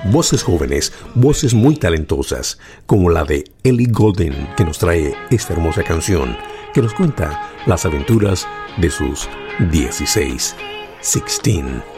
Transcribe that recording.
Voces jóvenes, voces muy talentosas, como la de Ellie Goulding, que nos trae esta hermosa canción, que nos cuenta las aventuras de sus 16.